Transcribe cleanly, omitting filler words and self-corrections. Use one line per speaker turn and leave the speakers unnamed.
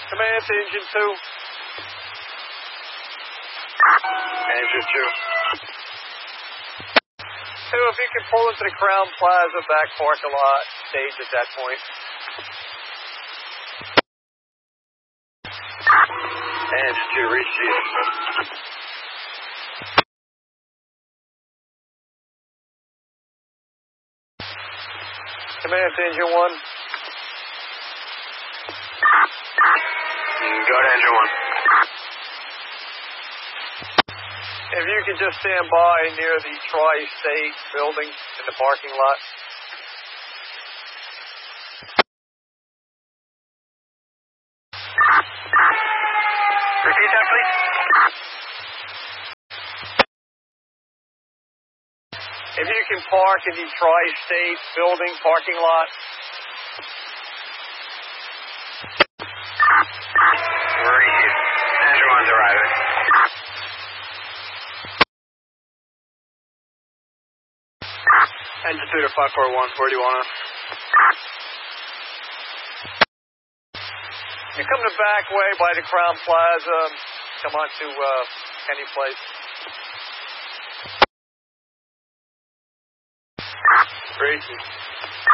Command to Engine 2.
Engine 2.
2, if you can pull into the Crown Plaza back parking lot, stage at that point.
Engine 2, receive.
Command to Engine 1.
Go to Engine 1.
If you could just stand by near the Tri-State building in the parking lot.
Repeat that, please.
If you can park in the Tri-State building parking lot.
Receive. Engine 1's arriving. Engine 2 to 541, where do you want to?
You come the back way by the Crown Plaza, come on to Kenny Place.
Receive.